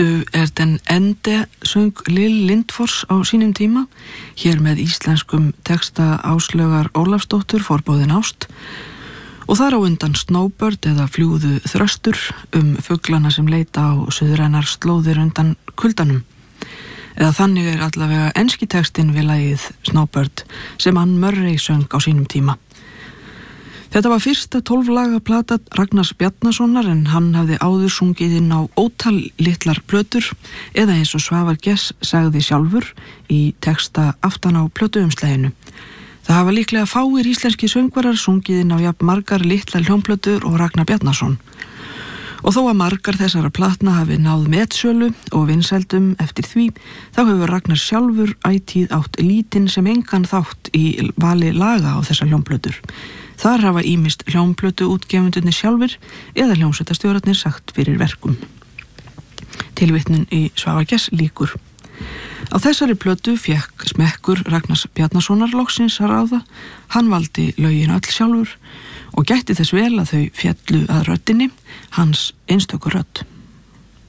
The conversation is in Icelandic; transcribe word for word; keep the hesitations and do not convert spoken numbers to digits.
Du er den ende, söng Lill Lindfors á sínum tíma, hér með íslenskum texta Áslaugar Ólafsdóttur, Forbóðin ást, og þar á undan Snowbird eða Fljúgðu þröstur um fuglana sem leita á suðrænar slóðir undan kuldanum. Eða þannig er allavega enski textin við lagið Snowbird sem Anne Murray söng á sínum tíma. Þetta var fyrsta tólflaga plata Ragnars Bjarnasonar en hann hafði áður sungið inn á ótal litlar plötur eða eins og Svavar Gess sagði sjálfur í texta aftan á plötuumslaginu. Það hafa líklega fáir íslenski söngvarar sungið inn á jafn margar litlar hljómplötur og Ragnar Bjarnason. Og þó að margar þessara platna hafi náð metsölu og vinsældum eftir því, þá hefur Ragnar sjálfur ætíð átt lítinn sem engan þátt í vali laga á þessar hljómplötur. Þar hafa ýmist hljómplötu útgefendurnir sjálfur eða hljómsveitarstjórarnir sagt fyrir verkum. Tilvitnun í Svavar Gess lýkur. Á þessari plötu fékk smekkur Ragnars Bjarnasonar loksins að ráða. Hann valdi lögin öll sjálfur og gætti þess vel að þau féllu að röddinni, hans einstöku rödd.